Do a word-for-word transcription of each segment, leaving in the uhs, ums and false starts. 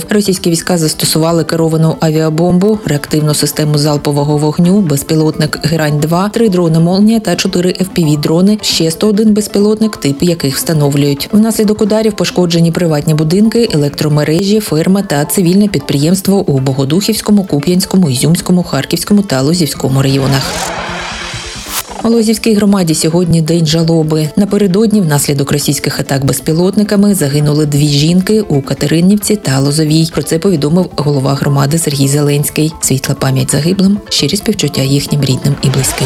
Російські війська застосували керовану авіабомбу, реактивну систему залпового вогню, безпілотник «Герань два», три дрони «Молнія» та чотири еф пі ві-дрони, ще сто один безпілотник, тип яких встановлюють. Внаслідок ударів пошкоджені приватні будинки, електромережі, ферма та цивільне підприємство у Богодухівському, Куп'янському, Ізюмському, Харківському та Лозівському районах. У Лозівській громаді сьогодні день жалоби. Напередодні внаслідок російських атак безпілотниками загинули дві жінки у Катеринівці та Лозовій. Про це повідомив голова громади Сергій Зеленський. Світла пам'ять загиблим, щирі співчуття їхнім рідним і близьким.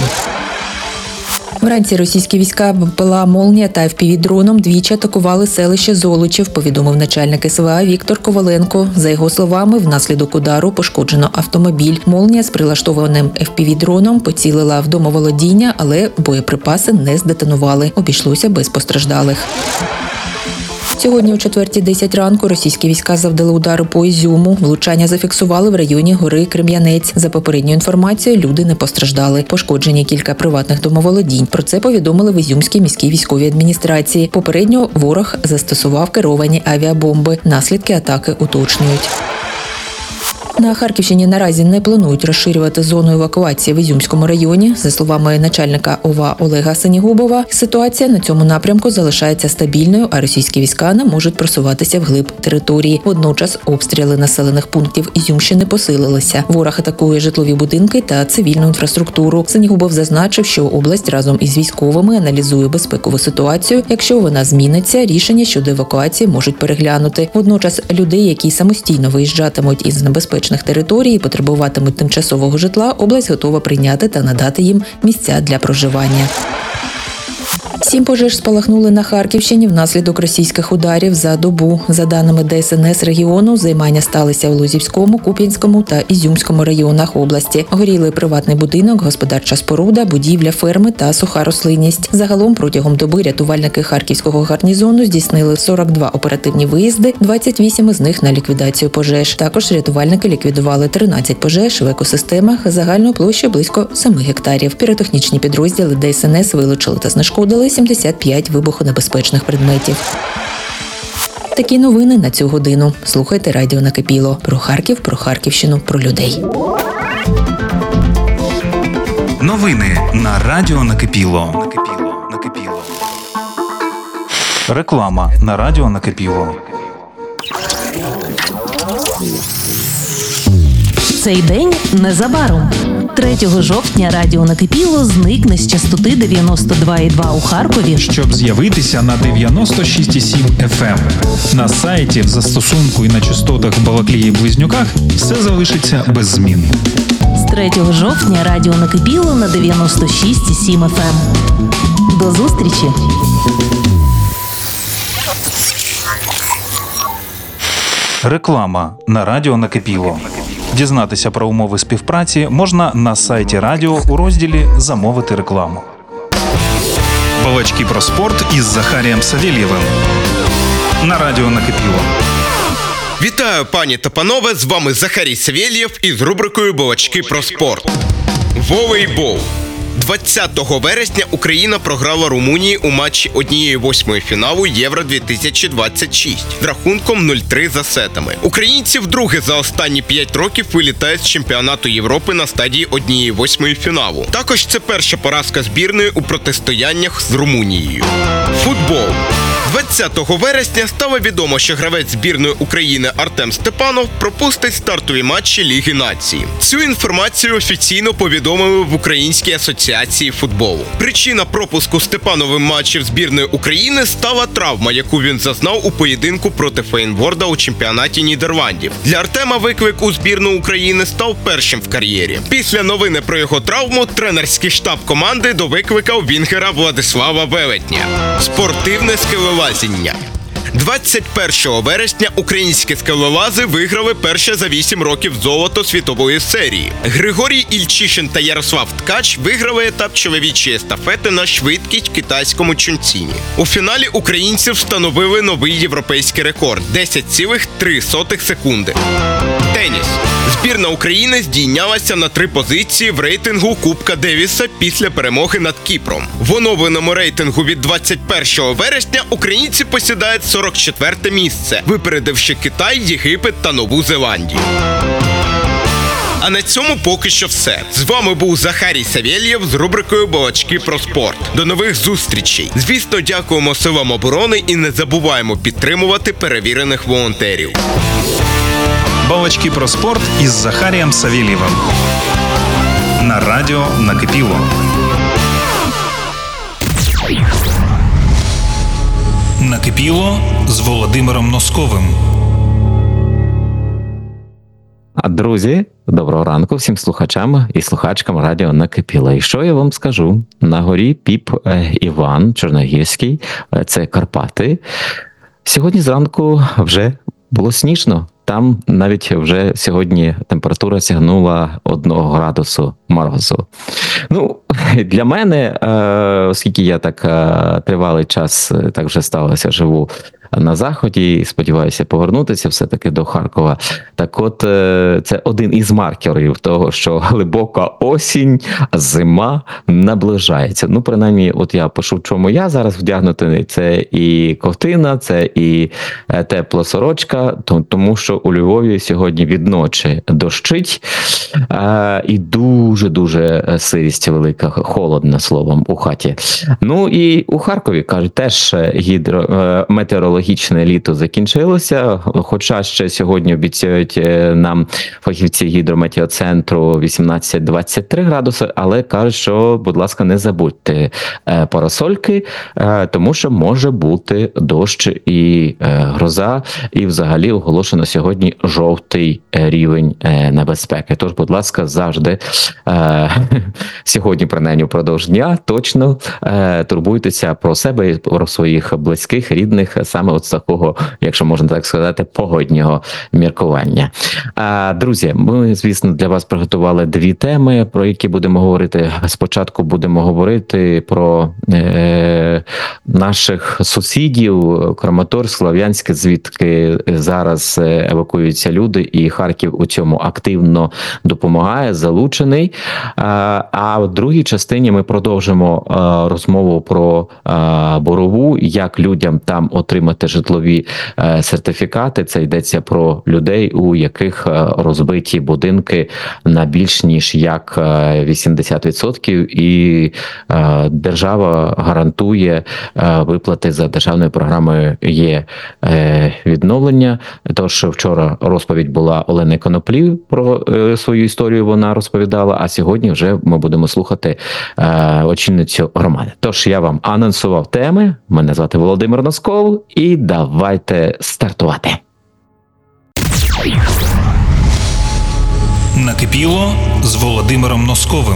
Вранці російські війська БПЛА «Молнія» та еф пі ві-дроном двічі атакували селище Золочів, повідомив начальник ес ве а Віктор Коваленко. За його словами, внаслідок удару пошкоджено автомобіль. «Молнія» з прилаштованим еф пі ві-дроном поцілила в домоволодіння, але боєприпаси не здетонували. Обійшлося без постраждалих. Сьогодні о четвертій десять ранку російські війська завдали удару по Ізюму. Влучання зафіксували в районі гори Крем'янець. За попередньою інформацією, люди не постраждали. Пошкоджені кілька приватних домоволодінь. Про це повідомили в Ізюмській міській військовій адміністрації. Попередньо ворог застосував керовані авіабомби. Наслідки атаки уточнюють. На Харківщині наразі не планують розширювати зону евакуації в Ізюмському районі. За словами начальника о ва Олега Синігубова, ситуація на цьому напрямку залишається стабільною, а російські війська не можуть просуватися вглиб території. Водночас обстріли населених пунктів Ізюмщини посилилися. Ворог атакує житлові будинки та цивільну інфраструктуру. Синігубов зазначив, що область разом із військовими аналізує безпекову ситуацію. Якщо вона зміниться, рішення щодо евакуації можуть переглянути. Водночас людей, які самостійно виїжджатимуть із небезпечних територій і потребуватимуть тимчасового житла, область готова прийняти та надати їм місця для проживання. Сім пожеж спалахнули на Харківщині внаслідок російських ударів за добу. За даними де ес ен ес регіону, займання сталися у Лозівському, Куп'янському та Ізюмському районах області. Горіли приватний будинок, господарча споруда, будівля, ферми та суха рослинність. Загалом протягом доби рятувальники Харківського гарнізону здійснили сорок два оперативні виїзди, двадцять вісім із них на ліквідацію пожеж. Також рятувальники ліквідували тринадцять пожеж в екосистемах загальною площею близько семи гектарів. Піротехнічні підрозділи де ес ен ес вилучили та знешкодили сімдесят п'ять вибухонебезпечних предметів. Такі новини на цю годину. Слухайте радіо «Накипіло». Про Харків, про Харківщину, про людей. Новини на радіо «Накипіло». Накипіло. Накипіло. Реклама на радіо «Накипіло». Цей день незабаром. третього жовтня радіо «Накипіло» зникне з частоти дев'яносто два і два у Харкові, щоб з'явитися на дев'яносто шість і сім еф ем. На сайті, в застосунку і на частотах в Балаклії і Близнюках все залишиться без змін. З третього жовтня радіо «Накипіло» на дев'яносто шість і сім еф ем. До зустрічі! Реклама на радіо «Накипіло». Дізнатися про умови співпраці можна на сайті радіо у розділі «Замовити рекламу». Балачки про спорт із Захарієм Савєлєвим. На радіо «Накипіло». Вітаю, пані та панове, з вами Захарій Савєлєв із рубрикою «Балачки про спорт». Волейбол. двадцятого вересня Україна програла Румунії у матчі однієї восьмої фіналу Євро дві тисячі двадцять шість з рахунком нуль три за сетами. Українці вдруге за останні п'ять років вилітають з чемпіонату Європи на стадії однієї восьмої фіналу. Також це перша поразка збірної у протистояннях з Румунією. Футбол. двадцятого вересня стало відомо, що гравець збірної України Артем Степанов пропустить стартові матчі Ліги Націй. Цю інформацію офіційно повідомили в Українській асоціації футболу. Причина пропуску Степановим матчів збірної України стала травма, яку він зазнав у поєдинку проти Фейнворда у чемпіонаті Нідерландів. Для Артема виклик у збірну України став першим в кар'єрі. Після новини про його травму тренерський штаб команди довикликав вінгера Владислава Велетня. Спортивне скелелазіння. двадцять першого вересня українські скелелази виграли перше за вісім років золото світової серії. Григорій Ільчишин та Ярослав Ткач виграли етап чоловічої естафети на швидкість в китайському Чунціні. У фіналі українці встановили новий європейський рекорд – десять цілих три сотих секунди. Теніс. Збірна України здійнялася на три позиції в рейтингу Кубка Девіса після перемоги над Кіпром. В оновленому рейтингу від двадцять першого вересня українці посідають сорок сорок четверте місце, випередивши Китай, Єгипет та Нову Зеландію. А на цьому поки що все. З вами був Захарій Савєлєв з рубрикою «Балачки про спорт». До нових зустрічей. Звісно, дякуємо силам оборони і не забуваємо підтримувати перевірених волонтерів. Балачки про спорт із Захарієм Савєлєвим. На радіо «Накипіло». «Накипіло» з Володимиром Носковим. Друзі, доброго ранку всім слухачам і слухачкам радіо «Накипіло». І що я вам скажу? На горі Піп Іван Чорногірський, це Карпати. Сьогодні зранку вже було сніжно. Там навіть вже сьогодні температура сягнула одного градусу морозу. Ну, для мене, оскільки я так тривалий час, так вже сталося, живу на Заході і сподіваюся повернутися все-таки до Харкова. Так от, це один із маркерів того, що глибока осінь, зима наближається. Ну, принаймні, от я пишу, в чому я зараз вдягнутий. Це і ковтина, це і тепла сорочка, тому що у Львові сьогодні відночі дощить, і дуже-дуже сирість велика, холодно словом, у хаті. Ну і у Харкові, кажуть, теж гідро, метеорологічне літо закінчилося, хоча ще сьогодні обіцяють нам фахівці гідрометеоцентру вісімнадцять - двадцять три градуси, але кажуть, що, будь ласка, не забудьте парасольки, тому що може бути дощ і гроза, і взагалі оголошено сьогодні жовтий рівень небезпеки. Тож, будь ласка, завжди сьогодні, принаймні, впродовж дня, точно турбуйтеся про себе і про своїх близьких, рідних, саме от з такого, якщо можна так сказати, погоднього міркування. Друзі, ми, звісно, для вас приготували дві теми, про які будемо говорити. Спочатку будемо говорити про е, наших сусідів, Краматорськ, Слов'янське, звідки зараз евакуюються люди, і Харків у цьому активно допомагає, залучений. А, а в другій частині ми продовжимо а, розмову про а, Борову, як людям там отримати житлові а, сертифікати. Це йдеться про людей, у яких а, розбиті будинки на більш ніж як вісімдесят відсотків, і а, держава гарантує а, виплати за державною програмою є е, відновлення. Тож вчора розповідь була Олени Коноплі про е, свою історію, вона розповідала, а сьогодні вже ми будемо слухати е, очільницю громади. Тож я вам анонсував теми, мене звати Володимир Носков, і давайте стартувати. Накипіло з Володимиром Носковим.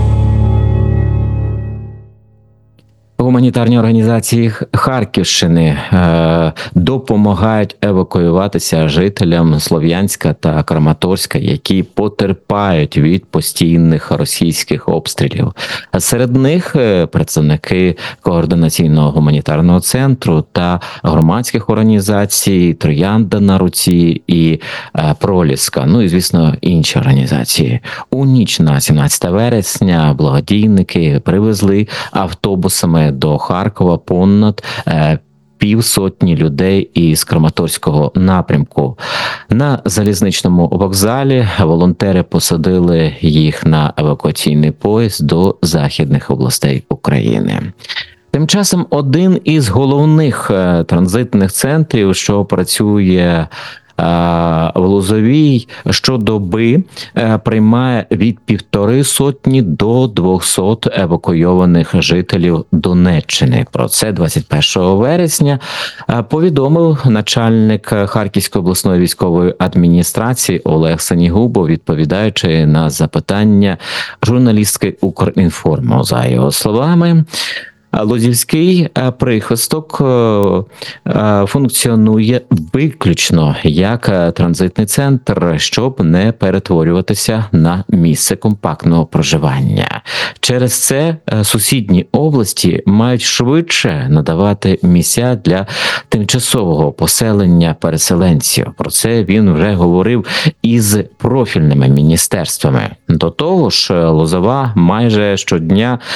Гуманітарні організації Харківщини е, допомагають евакуюватися жителям Слов'янська та Краматорська, які потерпають від постійних російських обстрілів. А серед них представники Координаційного гуманітарного центру та громадських організацій «Троянда на руці» і е, «Проліска», ну і, звісно, інші організації. У ніч на сімнадцяте вересня благодійники привезли автобусами до Харкова понад е, півсотні людей із Краматорського напрямку. На залізничному вокзалі волонтери посадили їх на евакуаційний поїзд до західних областей України. Тим часом один із головних е, транзитних центрів, що працює в Лозовій, щодоби приймає від півтори сотні до двохсот евакуйованих жителів Донеччини. Про це двадцять першого вересня повідомив начальник Харківської обласної військової адміністрації Олег Санігубов, відповідаючи на запитання журналістки «Укрінформу». За його словами, Лозівський прихисток функціонує виключно як транзитний центр, щоб не перетворюватися на місце компактного проживання. Через це сусідні області мають швидше надавати місця для тимчасового поселення переселенців. Про це він вже говорив із профільними міністерствами. До того ж, Лозова майже щодня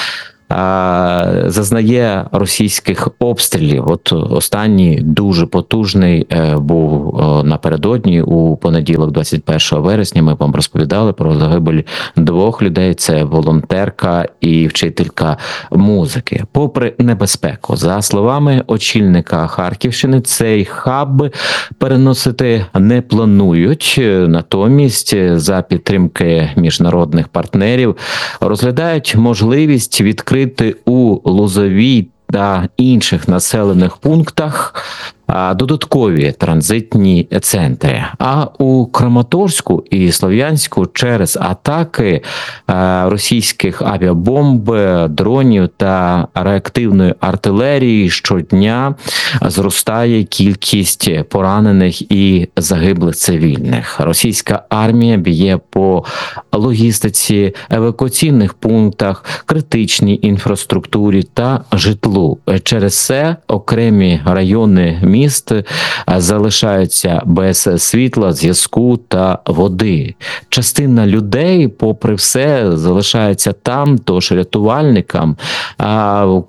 а, зазнає російських обстрілів. От останній дуже потужний е, був е, напередодні у понеділок, двадцять першого вересня. Ми вам розповідали про загибель двох людей. Це волонтерка і вчителька музики. Попри небезпеку, за словами очільника Харківщини, цей хаб переносити не планують. Натомість, за підтримки міжнародних партнерів, розглядають можливість відкрити у Лозовій та інших населених пунктах додаткові транзитні центри. А у Краматорську і Слов'янську через атаки російських авіабомб, дронів та реактивної артилерії щодня зростає кількість поранених і загиблих цивільних. Російська армія б'є по логістиці, евакуаційних пунктах, критичній інфраструктурі та житлу. Через це окремі райони міста міст залишаються без світла, зв'язку та води. Частина людей, попри все, залишається там, тож рятувальникам а,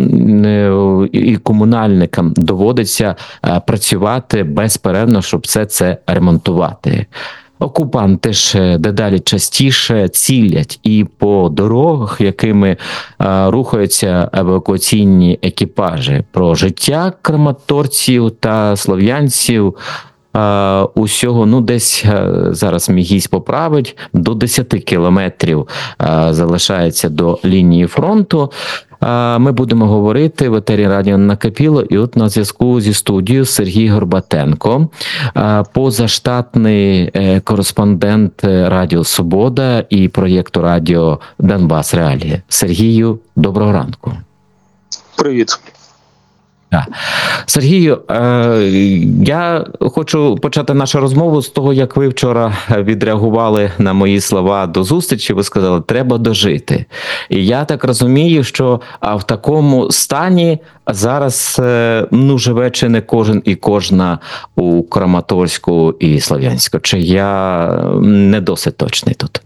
і комунальникам доводиться працювати безперервно, щоб все це ремонтувати. Окупанти ж дедалі частіше цілять і по дорогах, якими а, рухаються евакуаційні екіпажі. Про життя краматорців та слов'янців а, усього, ну десь а, зараз мій гість поправить, до десяти кілометрів а, залишається до лінії фронту. Ми будемо говорити в етері радіо «Накипіло», і от на зв'язку зі студією Сергій Горбатенко, позаштатний кореспондент Радіо Свобода і проєкту радіо «Донбас Реалії». Сергію, доброго ранку. Привіт. Сергію, я хочу почати нашу розмову з того, як ви вчора відреагували на мої слова до зустрічі. Ви сказали, треба дожити. І я так розумію, що в такому стані зараз ну, живе чи не кожен і кожна у Краматорську і Слов'янську. Чи я не досить точний тут?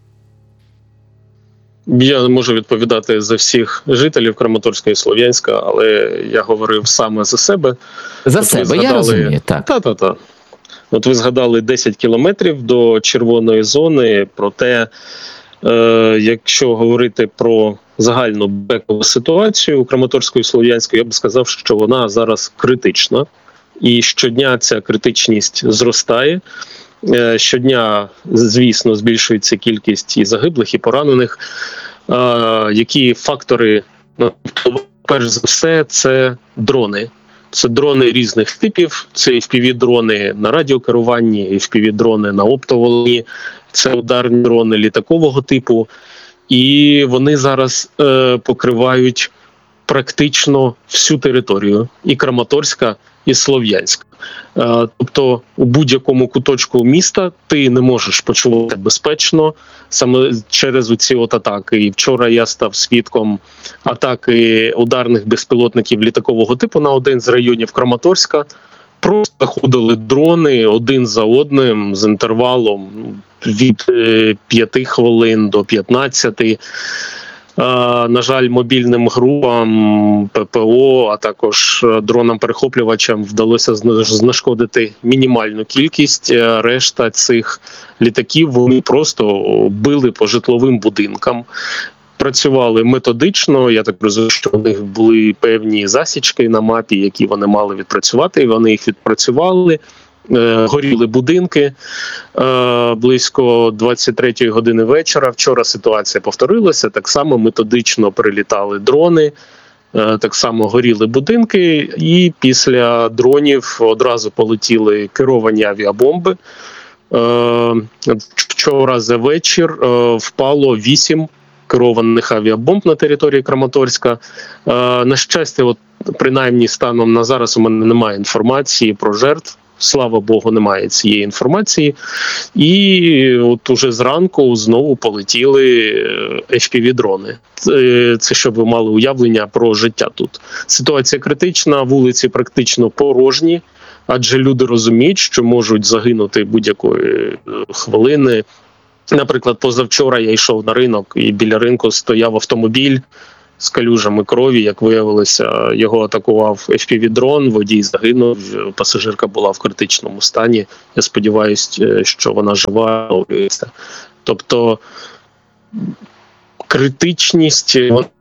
Я не можу відповідати за всіх жителів Краматорська і Слов'янська, але я говорив саме за себе. За От себе, згадали... я розумію, так. Та-та-та. От ви згадали десять кілометрів до червоної зони, проте, е, якщо говорити про загальну безпекову ситуацію у Краматорську і Слов'янську, я б сказав, що вона зараз критична. І щодня ця критичність зростає. Щодня, звісно, збільшується кількість і загиблих, і поранених. Які фактори? Перш за все, це дрони. Це дрони різних типів, це еф пі ві-дрони на радіокеруванні, еф пі ві-дрони на оптоволокні, це ударні дрони літакового типу. І вони зараз е, покривають практично всю територію, і Краматорська, і Слов'янська. Тобто у будь-якому куточку міста ти не можеш почувати безпечно саме через оці от атаки. І вчора я став свідком атаки ударних безпілотників літакового типу на один з районів Краматорська. Просто ходили дрони один за одним з інтервалом від п'яти хвилин до п'ятнадцяти. На жаль, мобільним групам, пе пе о, а також дронам-перехоплювачам вдалося знешкодити мінімальну кількість. Решта цих літаків вони просто били по житловим будинкам. Працювали методично, я так розумію, що у них були певні засічки на мапі, які вони мали відпрацювати, і вони їх відпрацювали. Горіли будинки близько двадцять третьої години вечора. Вчора ситуація повторилася, так само методично прилітали дрони, так само горіли будинки, і після дронів одразу полетіли керовані авіабомби. Вчора за вечір впало вісім керованих авіабомб на території Краматорська. На щастя, от, принаймні станом на зараз у мене немає інформації про жертв. Слава Богу, немає цієї інформації. І от уже зранку знову полетіли еф пі ві-дрони. Це, це щоб ви мали уявлення про життя тут. Ситуація критична, вулиці практично порожні, адже люди розуміють, що можуть загинути будь-якої хвилини. Наприклад, позавчора я йшов на ринок, і біля ринку стояв автомобіль, з калюжами крові. Як виявилося, його атакував еф пі ві-дрон, водій загинув, пасажирка була в критичному стані. Я сподіваюся, що вона жива, оновлюється. Тобто критичність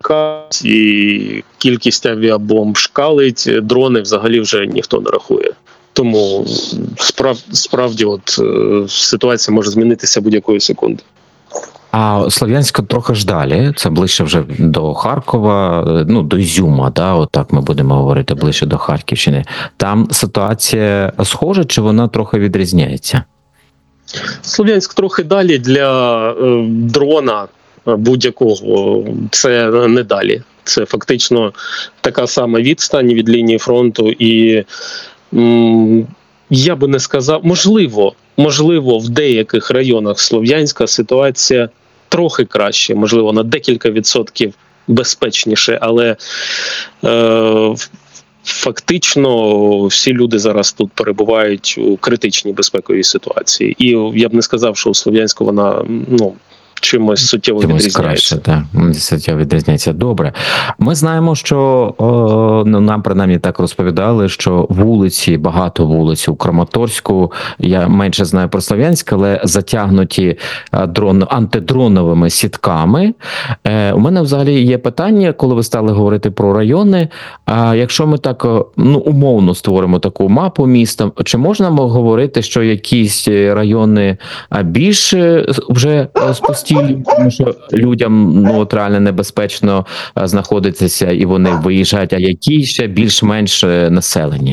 і кількість авіабомб шкалить, дрони взагалі вже ніхто не рахує. Тому справ, справді от, ситуація може змінитися будь-якої секунди. А Слов'янськ трохи ж далі, це ближче вже до Харкова, ну, до Ізюма, да, отак ми будемо говорити, ближче до Харківщини. Там ситуація схожа, чи вона трохи відрізняється? Слов'янськ трохи далі для е, дрона будь-якого, це не далі. Це фактично така сама відстань від лінії фронту і м, я би не сказав, можливо, можливо, в деяких районах Слов'янська ситуація трохи краще, можливо, на декілька відсотків безпечніше, але е, фактично всі люди зараз тут перебувають у критичній безпековій ситуації. І я б не сказав, що у Слов'янську вона, ну, чимось суттєво чимось відрізняється. Краще, так. Суттєво відрізняється. Добре. Ми знаємо, що о, ну, нам принаймні так розповідали, що вулиці, багато вулиць у Краматорську, я менше знаю про Слов'янськ, але затягнуті дрон, антидроновими сітками. Е, у мене взагалі є питання, коли ви стали говорити про райони, а якщо ми так, ну, умовно створимо таку мапу міста, чи можна говорити, що якісь райони більш вже спустили, тому що людям, ну, от реально небезпечно знаходитися і вони виїжджають, а які ще більш-менш населені?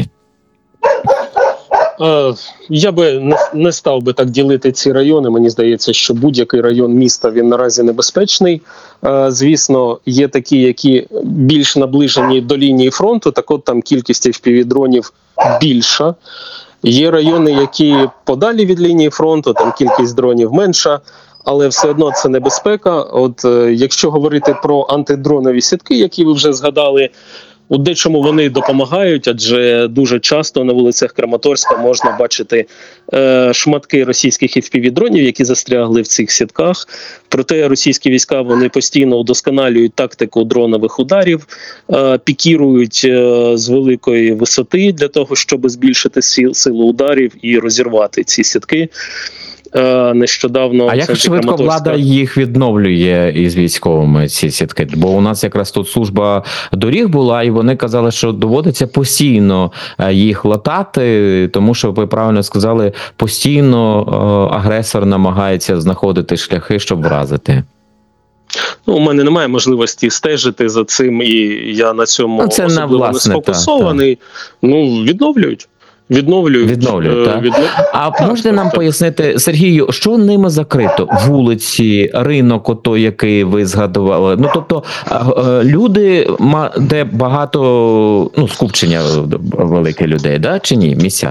Я би не став би так ділити ці райони. Мені здається, що будь-який район міста, він наразі небезпечний. Звісно, є такі, які більш наближені до лінії фронту, так от там кількість еф пі ві-дронів більша. Є райони, які подалі від лінії фронту, там кількість дронів менша. Але все одно це небезпека. От е, якщо говорити про антидронові сітки, які ви вже згадали, у дечому вони допомагають, адже дуже часто на вулицях Краматорська можна бачити е, шматки російських еф пі ві-дронів, які застрягли в цих сітках. Проте російські війська, вони постійно удосконалюють тактику дронових ударів, е, пікірують е, з великої висоти для того, щоб збільшити сил, силу ударів і розірвати ці сітки. Нещодавно. А як швидко влада їх відновлює із військовими, ці сітки? Бо у нас якраз тут служба доріг була, і вони казали, що доводиться постійно їх латати, тому що, ви правильно сказали, постійно агресор намагається знаходити шляхи, щоб вразити. Ну, у мене немає можливості стежити за цим, і я на цьому ну, це особливо на власне, не сфокусований. Та, та. Ну, відновлюють. Відновлюють. Відновлюють, так? Віднов... А так, можете так, нам так. пояснити, Сергію, що ними закрито? Вулиці, ринок, ото, який ви згадували. Ну, тобто, люди, де багато, ну, скупчення велике людей, да? Чи ні, місця?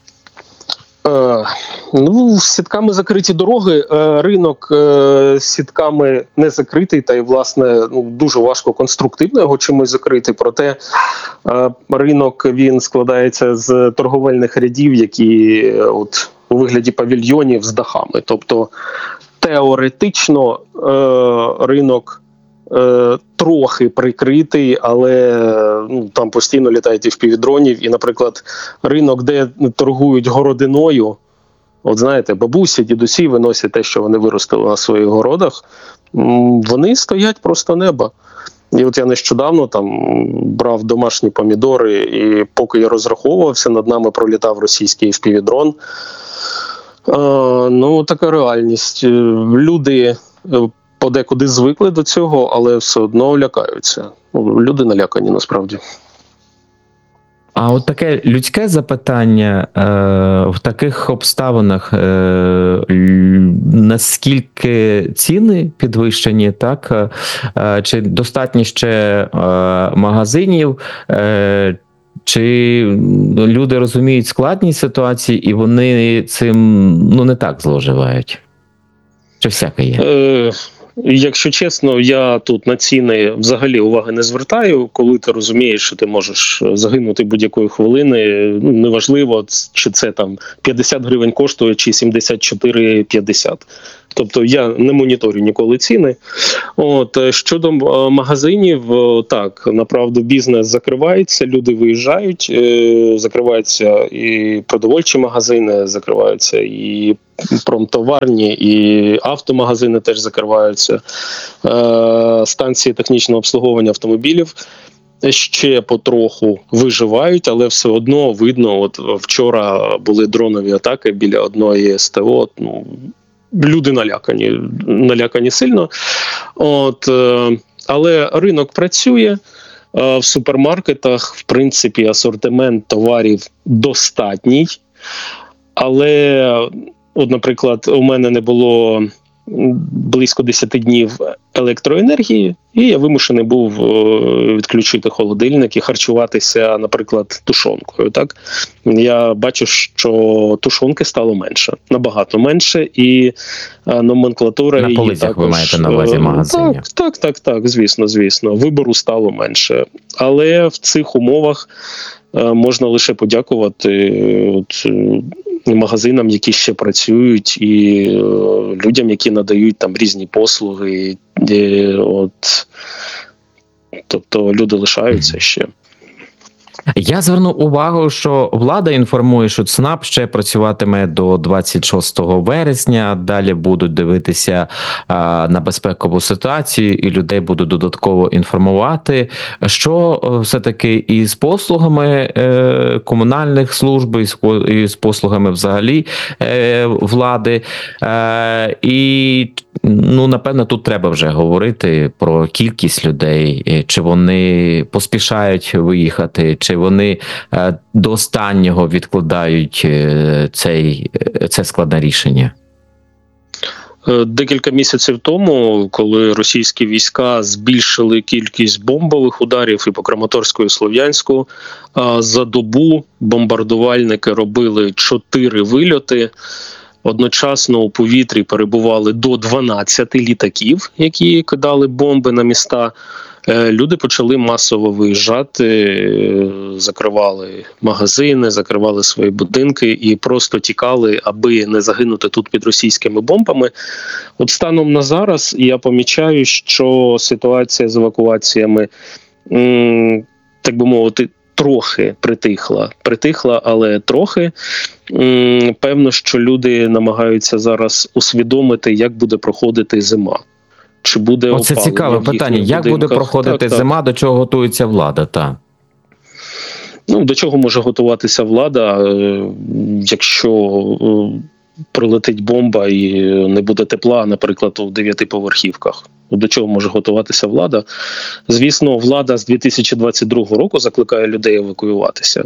Е, ну, сітками закриті дороги, е, ринок е, сітками не закритий, та й, власне, ну, дуже важко конструктивно його чимось закрити, проте е, ринок, він складається з торговельних рядів, які е, от, у вигляді павільйонів з дахами. Тобто, теоретично е, ринок Е, трохи прикритий, але ну, там постійно літають еф пі ві-дронів. І, наприклад, ринок, де торгують городиною, от знаєте, бабусі, дідусі виносять те, що вони виростили на своїх городах, вони стоять просто неба. І от я нещодавно там брав домашні помідори, і поки я розраховувався, над нами пролітав російський еф пі ві-дрон. Е, ну, така реальність. Люди подекуди звикли до цього, але все одно лякаються. Люди налякані, насправді. А от таке людське запитання, е, в таких обставинах е, наскільки ціни підвищені, так? Е, чи достатньо ще е, магазинів, е, чи люди розуміють складність ситуації і вони цим, ну, не так зловживають? Чи всяке є? Е, Якщо чесно, я тут на ціни взагалі уваги не звертаю. Коли ти розумієш, що ти можеш загинути будь-якої хвилини, ну, неважливо, чи це там п'ятдесят гривень коштує, чи сімдесят чотири п'ятдесят. Тобто я не моніторю ніколи ціни. От щодо магазинів, так, направду бізнес закривається, люди виїжджають, закриваються і продовольчі магазини, закриваються і промтоварні, і автомагазини теж закриваються. Станції технічного обслуговування автомобілів ще потроху виживають, але все одно видно, от вчора були дронові атаки біля одної СТО, ну, люди налякані, налякані сильно. От, але ринок працює, в супермаркетах, в принципі, асортимент товарів достатній, але, от, наприклад, у мене не було близько десять днів електроенергії, і я вимушений був відключити холодильник і харчуватися, наприклад, тушонкою. Так? Я бачу, що тушонки стало менше, набагато менше, і номенклатура... На полицях також, ви маєте на увазі магазинів. Так, так, так, так, звісно, звісно. Вибору стало менше. Але в цих умовах можна лише подякувати от, магазинам, які ще працюють, і е, людям, які надають там різні послуги. І, от, тобто люди лишаються ще. Я звернув увагу, що влада інформує, що ЦНАП ще працюватиме до двадцять шостого вересня, далі будуть дивитися а, на безпекову ситуацію і людей будуть додатково інформувати, що все-таки із послугами е, комунальних служб, і з, і з послугами взагалі е, влади. Е, і ну, напевно, тут треба вже говорити про кількість людей, чи вони поспішають виїхати, чи вони до останнього відкладають цей, це складне рішення. Декілька місяців тому, коли російські війська збільшили кількість бомбових ударів і по Краматорську, і Слов'янську, за добу бомбардувальники робили чотири вильоти. Одночасно у повітрі перебували до дванадцяти літаків, які кидали бомби на міста. Люди почали масово виїжджати, закривали магазини, закривали свої будинки і просто тікали, аби не загинути тут під російськими бомбами. От станом на зараз я помічаю, що ситуація з евакуаціями, так би мовити, трохи притихла. Притихла, але трохи. Певно, що люди намагаються зараз усвідомити, як буде проходити зима. Чи буде Оце цікаве питання. Як будинках. буде проходити так, зима, так. До чого готується влада? Так. Ну, до чого може готуватися влада, якщо прилетить бомба і не буде тепла, наприклад, у дев'ятиповерхівках? До чого може готуватися влада? Звісно, влада з дві тисячі двадцять другого року закликає людей евакуюватися.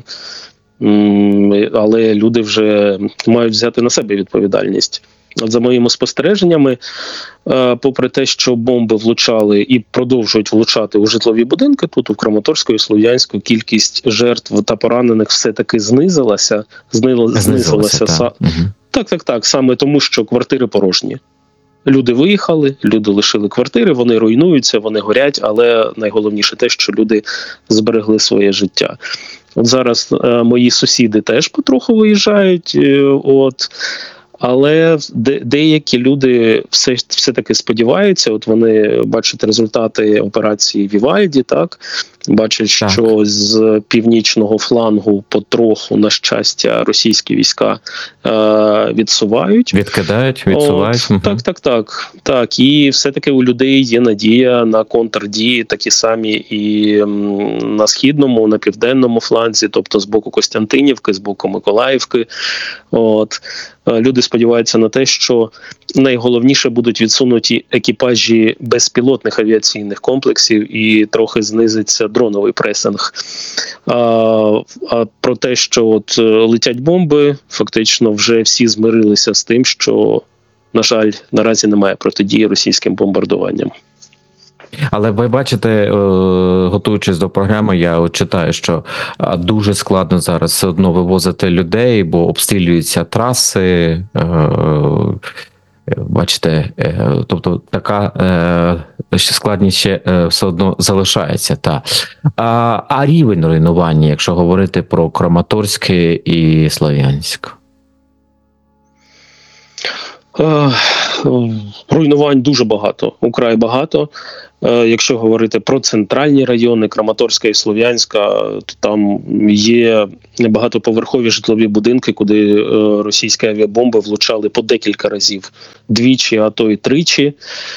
Але люди вже мають взяти на себе відповідальність. От за моїми спостереженнями, попри те, що бомби влучали і продовжують влучати у житлові будинки, тут у Краматорську і Слов'янську кількість жертв та поранених все-таки знизилася. Знизилася. знизилася так. Угу. так, так, так. Саме тому, що квартири порожні. Люди виїхали, люди лишили квартири, вони руйнуються, вони горять, але найголовніше те, що люди зберегли своє життя. От зараз е, мої сусіди теж потроху виїжджають, е, от, але де, деякі люди все, все-таки сподіваються, от вони бачать результати операції Вівальді, так, бачать, так. що з північного флангу потроху, на щастя, російські війська е, відсувають. Відкидають, відсувають. От, угу. Так, так, так, так. І все-таки у людей є надія на контрдії такі самі і м, на східному, на південному фланзі, тобто з боку Костянтинівки, з боку Миколаївки. От. Люди сподіваються на те, що найголовніше будуть відсунуті екіпажі безпілотних авіаційних комплексів і трохи знизиться дроновий пресинг. А, а про те, що от летять бомби, фактично вже всі змирилися з тим, що, на жаль, наразі немає протидії російським бомбардуванням. Але ви бачите, готуючись до програми, я от читаю, що дуже складно зараз все одно вивозити людей, бо обстрілюються траси. Бачите, тобто така складність ще все одно залишається. Та. А, а рівень руйнування, якщо говорити про Краматорське і Слов'янськ? руйнувань дуже багато, украй багато. Якщо говорити про центральні райони, Краматорська і Слов'янська, то там є багатоповерхові житлові будинки, куди російські авіабомби влучали по декілька разів. Двічі, а то й тричі.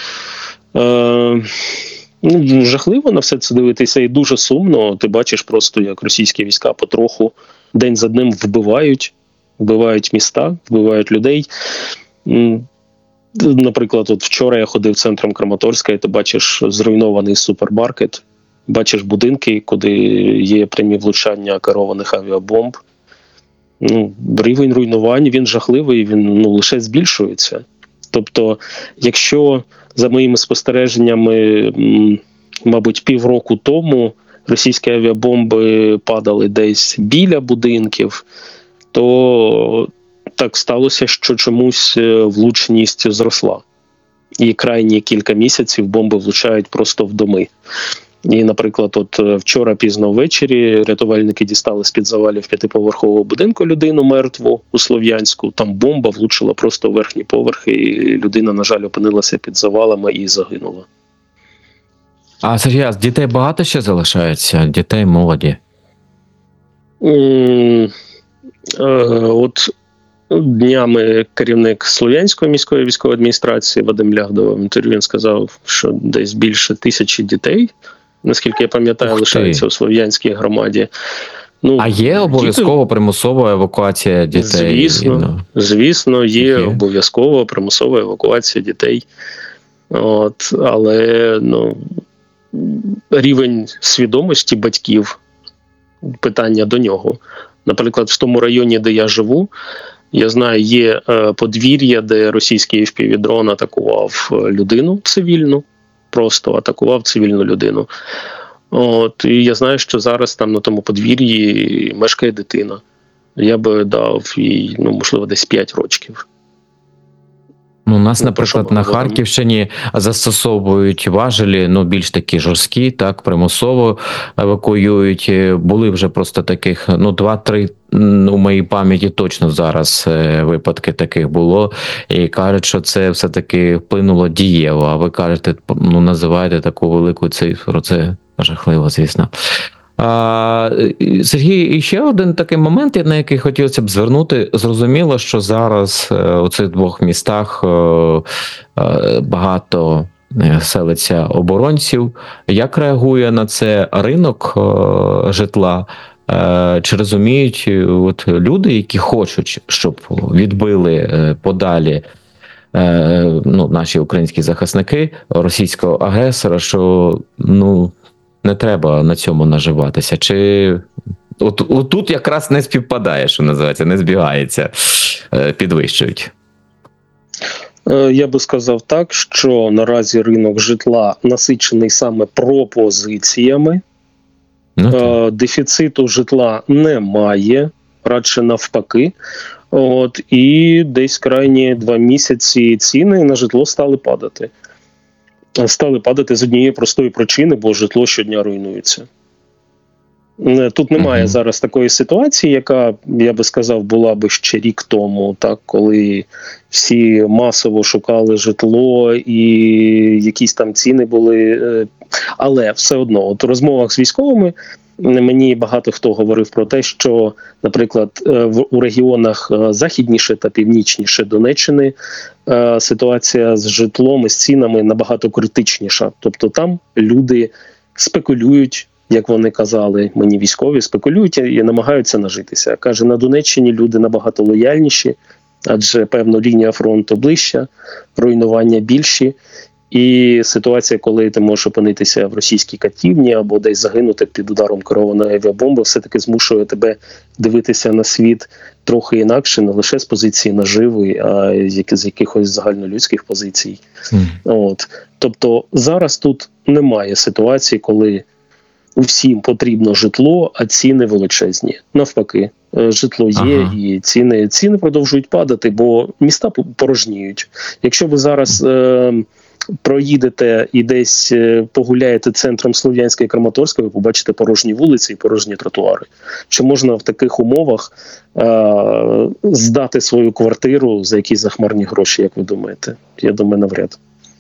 Ну, жахливо на все це дивитися і дуже сумно. Ти бачиш просто, як російські війська потроху день за днем вбивають, вбивають міста, вбивають людей. Наприклад, от вчора я ходив центром Краматорська, і ти бачиш зруйнований супермаркет, бачиш будинки, куди є прямі влучання керованих авіабомб. Ну, рівень руйнувань, він жахливий, він ну, лише збільшується. Тобто, якщо за моїми спостереженнями, мабуть, півроку тому російські авіабомби падали десь біля будинків, то так сталося, що чомусь влучність зросла. І крайні кілька місяців бомби влучають просто в доми. І, наприклад, от вчора пізно ввечері рятувальники дістали з-під завалів п'ятиповерхового будинку людину мертву у Слов'янську. Там бомба влучила просто в верхні поверхи, і людина, на жаль, опинилася під завалами і загинула. А, Сергій, а дітей багато ще залишається? Дітей, молоді? Mm, е, от днями керівник Слов'янської міської військової адміністрації Вадим Лягдов в інтерв'ю він сказав, що десь більше тисячі дітей, наскільки я пам'ятаю, лишаються у Слов'янській громаді. Ну, а є обов'язково діти... примусова евакуація дітей? Звісно, ну... звісно, є, є обов'язково примусова евакуація дітей. От, але ну, рівень свідомості батьків, питання до нього. Наприклад, в тому районі, де я живу, я знаю, є е, подвір'я, де російський еф пі ві-дрон атакував людину цивільну, просто атакував цивільну людину. От, і я знаю, що зараз там на тому подвір'ї мешкає дитина. Я би дав їй, ну, можливо, десь п'ять років. Ну, у нас, наприклад, на Харківщині застосовують важелі, ну, більш такі жорсткі, так, примусово евакуюють. Були вже просто таких, ну, два-три, у моїй пам'яті точно зараз випадки таких було. І кажуть, що це все-таки вплинуло дієво. А ви кажете, ну, називаєте таку велику цифру. Це жахливо, звісно. А, Сергій, і ще один такий момент, на який хотілося б звернути. Зрозуміло, що зараз у цих двох містах багато селиться оборонців. Як реагує на це ринок житла? Чи розуміють от люди, які хочуть, щоб відбили подалі ну, наші українські захисники російського агресора, що ну не треба на цьому наживатися? Чи от, от тут якраз не співпадає, що називається, не збігається, підвищують? Я би сказав так, що наразі ринок житла насичений саме пропозиціями. Ну, дефіциту житла немає, радше навпаки. От, і десь крайні два місяці ціни на житло стали падати. Стали падати з однієї простої причини, бо житло щодня руйнується. Тут немає mm-hmm. зараз такої ситуації, яка, я би сказав, була би ще рік тому, так, коли всі масово шукали житло і якісь там ціни були. Але все одно, от у розмовах з військовими мені багато хто говорив про те, що, наприклад, у регіонах західніше та північніше Донеччини ситуація з житлом і з цінами набагато критичніша. Тобто там люди спекулюють, як вони казали, мені військові, спекулюють і намагаються нажитися. Каже, на Донеччині люди набагато лояльніші, адже, певно, лінія фронту ближча, руйнування більші. І ситуація, коли ти можеш опинитися в російській катівні або десь загинути під ударом керованої авіабомби, все-таки змушує тебе дивитися на світ трохи інакше, не лише з позиції наживи, а з якихось загальнолюдських позицій. Mm. От. Тобто зараз тут немає ситуації, коли всім потрібно житло, а ціни величезні. Навпаки, житло є, ага. і ціни, ціни продовжують падати, бо міста порожніють. Якщо ви зараз е, проїдете і десь е, погуляєте центром Слов'янська і Краматорська, ви побачите порожні вулиці і порожні тротуари. Чи можна в таких умовах е, здати свою квартиру за якісь захмарні гроші, як ви думаєте? Я думаю, навряд.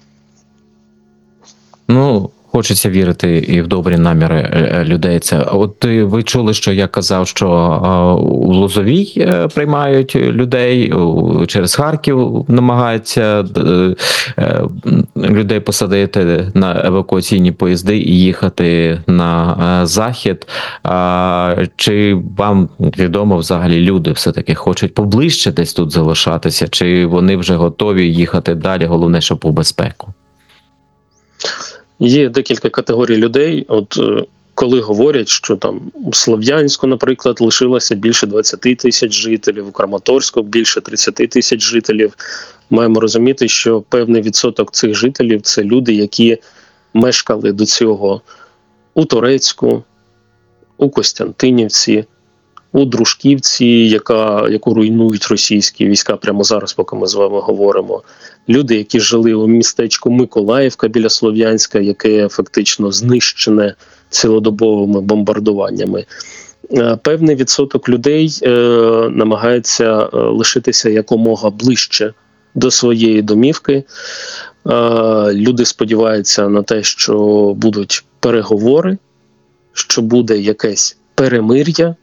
Ну, хочеться вірити і в добрі наміри людей. Це от ви чули, що я казав, що у Лозовій приймають людей, через Харків намагаються людей посадити на евакуаційні поїзди і їхати на захід. Чи вам відомо взагалі люди все-таки хочуть поближче десь тут залишатися, чи вони вже готові їхати далі, головне, щоб у безпеку? Є декілька категорій людей. От коли говорять, що там у Слов'янську, наприклад, лишилося більше двадцять тисяч жителів, у Краматорську більше тридцять тисяч жителів, маємо розуміти, що певний відсоток цих жителів – це люди, які мешкали до цього у Торецьку, у Костянтинівці, у Дружківці, яка, яку руйнують російські війська прямо зараз, поки ми з вами говоримо. Люди, які жили у містечку Миколаївка біля Слов'янська, яке фактично знищене цілодобовими бомбардуваннями. Певний відсоток людей е, намагається лишитися якомога ближче до своєї домівки. Е, люди сподіваються на те, що будуть переговори, що буде якесь перемир'я,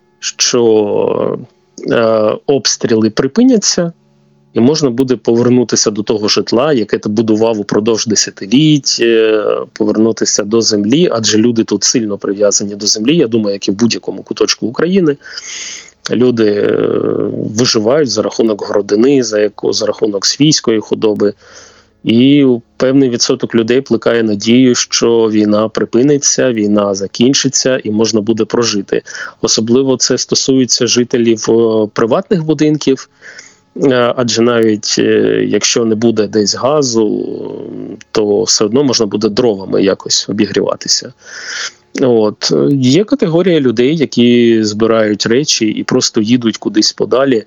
що е, обстріли припиняться, і можна буде повернутися до того житла, яке ти будував упродовж десятиліть, е, повернутися до землі, адже люди тут сильно прив'язані до землі, я думаю, як і в будь-якому куточку України. Люди е, виживають за рахунок городини, за, яку, за рахунок свійської худоби. І певний відсоток людей плекає надію, що війна припиниться, війна закінчиться і можна буде прожити. Особливо це стосується жителів приватних будинків, адже навіть якщо не буде десь газу, то все одно можна буде дровами якось обігріватися. От. Є категорія людей, які збирають речі і просто їдуть кудись подалі.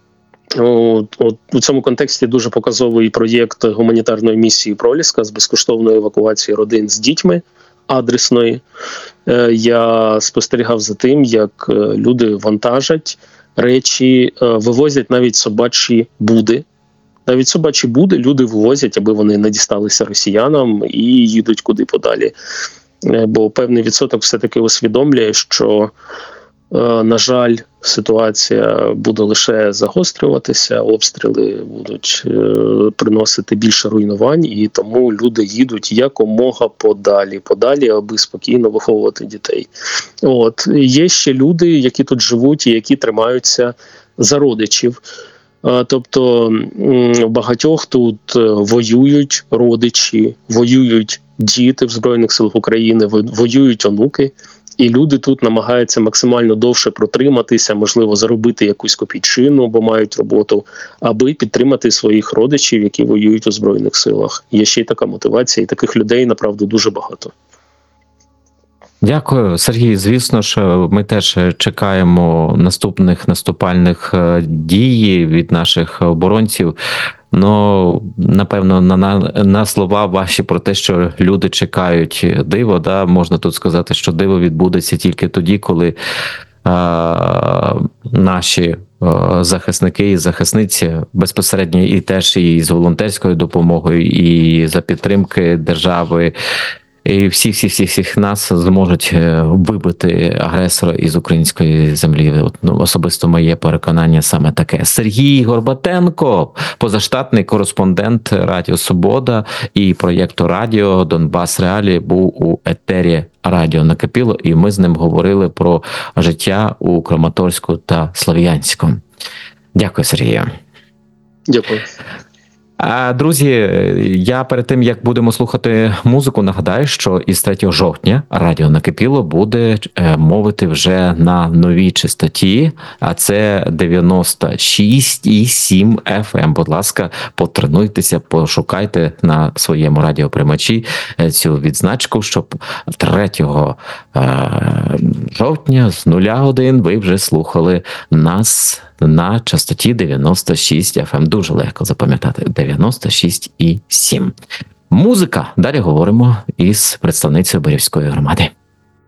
От, от, у цьому контексті дуже показовий проєкт гуманітарної місії «Проліска» з безкоштовної евакуації родин з дітьми адресної. Е, я спостерігав за тим, як люди вантажать речі, е, вивозять навіть собачі буди. Навіть собачі буди люди вивозять, аби вони не дісталися росіянам, і їдуть куди подалі. Е, бо певний відсоток все-таки усвідомлює, що на жаль, ситуація буде лише загострюватися, обстріли будуть е, приносити більше руйнувань, і тому люди їдуть якомога подалі, подалі, аби спокійно виховувати дітей. От. Є ще люди, які тут живуть і які тримаються за родичів. Е, тобто м, багатьох тут воюють родичі, воюють діти в Збройних силах України, воюють онуки. І люди тут намагаються максимально довше протриматися, можливо, заробити якусь копійчину, бо мають роботу, аби підтримати своїх родичів, які воюють у Збройних силах. Є ще й така мотивація, і таких людей, направду, дуже багато. Дякую, Сергій. Звісно ж, ми теж чекаємо наступних наступальних дій від наших оборонців. Ну, напевно, на, на, на слова ваші про те, що люди чекають диво, да, можна тут сказати, що диво відбудеться тільки тоді, коли а, наші а, захисники і захисниці безпосередньо і теж і з волонтерською допомогою, і за підтримки держави, і всіх-всіх-всіх нас зможуть вибити агресора із української землі. От, ну, особисто моє переконання саме таке. Сергій Горбатенко, позаштатний кореспондент Радіо Свобода і проєкту радіо Донбас Реалії, був у етері Радіо Накипіло, і ми з ним говорили про життя у Краматорську та Слов'янську. Дякую, Сергію. Дякую. Друзі, я перед тим, як будемо слухати музику, нагадаю, що із третього жовтня Радіо Накипіло буде мовити вже на новій частоті, а це дев'яносто шість і сім еф ем. Будь ласка, потренуйтеся, пошукайте на своєму радіоприймачі цю відзначку, щоб третього жовтня з нуля годин ви вже слухали нас на частоті дев'яносто шість еф ем. Дуже легко запам'ятати. дев'яносто шість і сім. Музика. Далі говоримо із представницею Борівської громади.